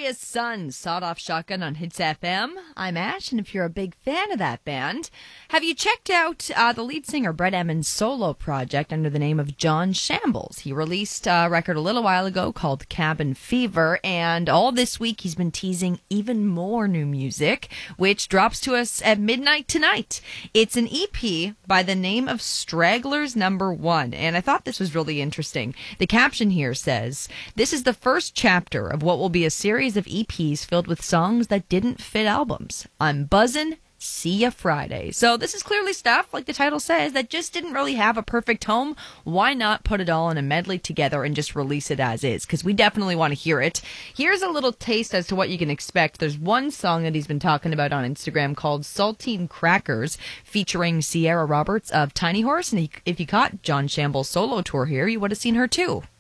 Glorious Sun, Sawed-Off Shotgun on Hits FM. I'm Ash, and if you're a big fan of that band, have you checked out the lead singer Brett Emmons' solo project under the name of John Shambles? He released a record a little while ago called Cabin Fever, and all this week he's been teasing even more new music, which drops to us at midnight tonight. It's an EP by the name of Stragglers Number 1, and I thought this was really interesting. The caption here says, "This is the first chapter of what will be a series of EPs filled with songs that didn't fit albums. I'm buzzin'. See ya Friday." So this is clearly stuff, like the title says, that just didn't really have a perfect home. Why not put it all in a medley together and just release it as is? Because we definitely want to hear it. Here's a little taste as to what you can expect. There's one song that he's been talking about on Instagram called Saltine Crackers, featuring Sierra Roberts of Tiny Horse. And if you caught John Shambles' solo tour here, you would have seen her too.